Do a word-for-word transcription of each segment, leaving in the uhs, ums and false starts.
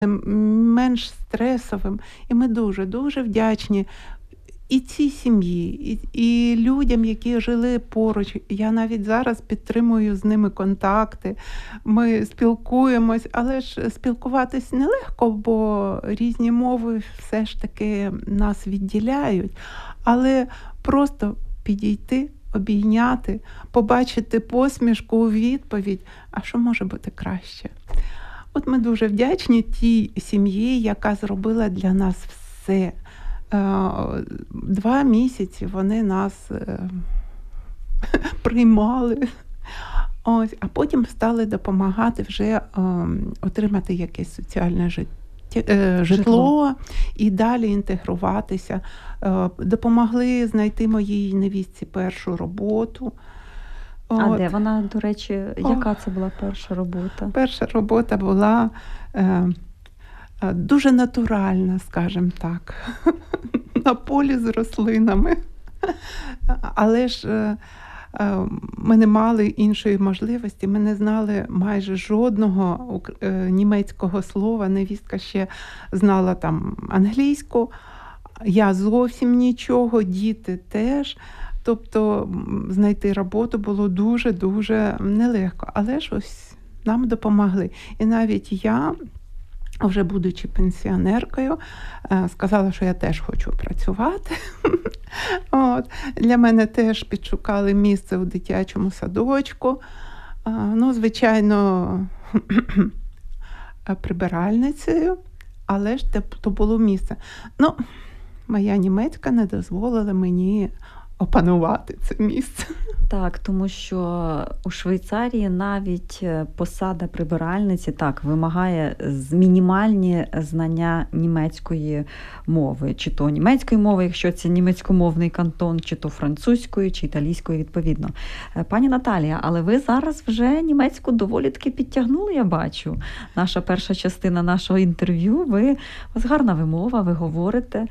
менш стресовим. І ми дуже-дуже вдячні і цій сім'ї, і, і людям, які жили поруч. Я навіть зараз підтримую з ними контакти. Ми спілкуємось, але ж спілкуватись нелегко, бо різні мови все ж таки нас відділяють. Але просто підійти, обійняти, побачити посмішку у відповідь. А що може бути краще? От ми дуже вдячні тій сім'ї, яка зробила для нас все. Два місяці вони нас приймали. Ось, а потім стали допомагати вже е, отримати якесь соціальне життя. Житло, житло і далі інтегруватися. Допомогли знайти моїй невістці першу роботу. А От. Де вона, до речі, яка О, це була перша робота? Перша робота була е, дуже натуральна, скажімо так, на полі з рослинами. Але ж е, е, ми не мали іншої можливості, ми не знали майже жодного е, німецького слова. Невістка ще знала там англійську, я зовсім нічого, діти теж. Тобто знайти роботу було дуже-дуже нелегко. Але ж ось нам допомогли. І навіть я, вже будучи пенсіонеркою, сказала, що я теж хочу працювати. От. Для мене теж підшукали місце у дитячому садочку. Ну, звичайно, прибиральницею, але ж то було місце. Ну, моя німецька не дозволила мені опанувати це місце. Так, тому що у Швейцарії навіть посада прибиральниці так вимагає мінімальні знання німецької мови. Чи то німецької мови, якщо це німецькомовний кантон, чи то французької, чи італійської відповідно. Пані Наталія, але ви зараз вже німецьку доволі таки підтягнули, я бачу. Наша перша частина нашого інтерв'ю, ви, у вас гарна вимова, ви говорите.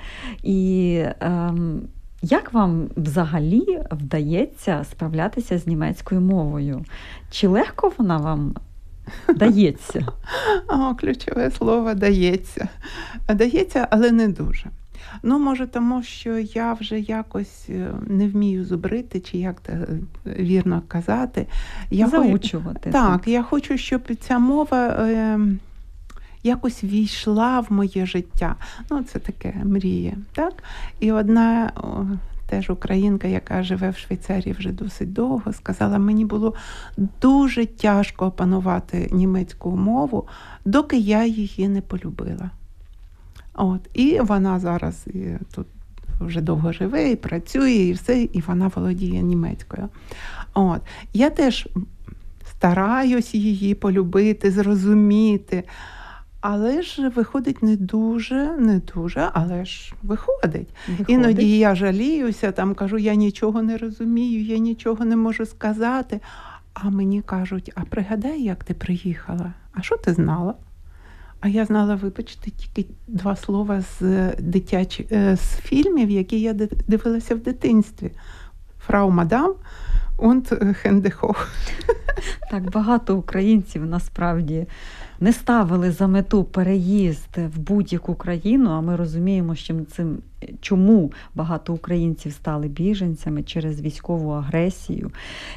І ем, як вам взагалі вдається справлятися з німецькою мовою? Чи легко вона вам дається? О, ключове слово «дається». Дається, але не дуже. Ну, може, тому що я вже якось не вмію зубрити, чи як це вірно казати. Я Заучувати. Так, так, я хочу, щоб ця мова е, якось війшла в моє життя. Ну, це таке мрія, так? І одна о, теж українка, яка живе в Швейцарії вже досить довго, сказала, мені було дуже тяжко опанувати німецьку мову, доки я її не полюбила. От. І вона зараз і тут вже довго живе, і працює, і все, і вона володіє німецькою. От. Я теж стараюсь її полюбити, зрозуміти, але ж виходить не дуже, не дуже, але ж виходить. виходить. Іноді я жаліюся, там кажу, я нічого не розумію, я нічого не можу сказати. А мені кажуть, а пригадай, як ти приїхала? А що ти знала? А я знала, вибачте, тільки два слова з дитяч... з фільмів, які я дивилася в дитинстві. Фрау Мадам und Хендехох. Так, багато українців насправді не ставили за мету переїзд в будь-яку країну, а ми розуміємо, що цим, чому багато українців стали біженцями через військову агресію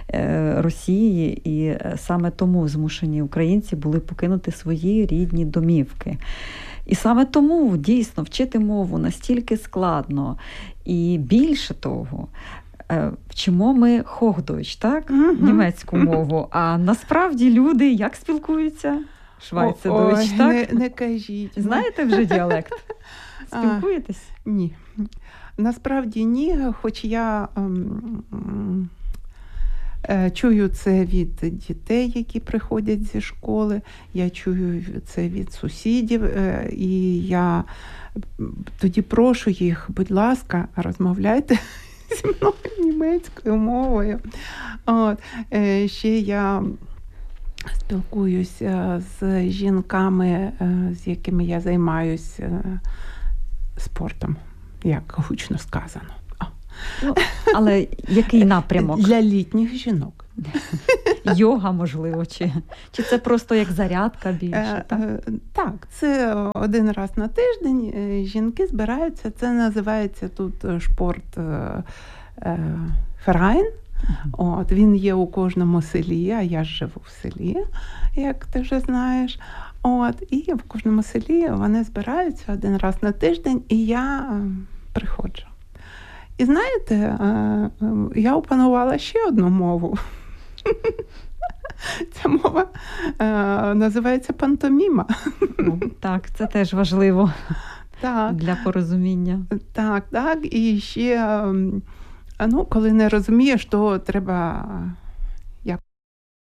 Росії, і саме тому змушені українці були покинути свої рідні домівки. І саме тому, дійсно, вчити мову настільки складно. І більше того, вчимо ми Хохдойч, так? Uh-huh. Німецьку мову. А насправді люди як спілкуються? Швайцедойч, так? Не, не кажіть. Знаєте вже діалект? Спілкуєтесь? А, ні. Насправді ні, хоч я ем, е, чую це від дітей, які приходять зі школи, я чую це від сусідів, е, і я тоді прошу їх, будь ласка, розмовляйте зі мною німецькою мовою. От. Е, ще я спілкуюся з жінками, з якими я займаюся спортом, як гучно сказано. Ну, але який напрямок? Для літніх жінок. Йога, можливо, чи, чи це просто як зарядка більше? Так, так, це один раз на тиждень жінки збираються, це називається тут шпорт Ферайн. От, він є у кожному селі, а я ж живу в селі, як ти вже знаєш. От, і в кожному селі вони збираються один раз на тиждень, і я приходжу. І знаєте, я опанувала ще одну мову. Ця мова називається пантоміма. Ну, так, це теж важливо так. для порозуміння. Так, так. І ще, ну, коли не розумієш, то треба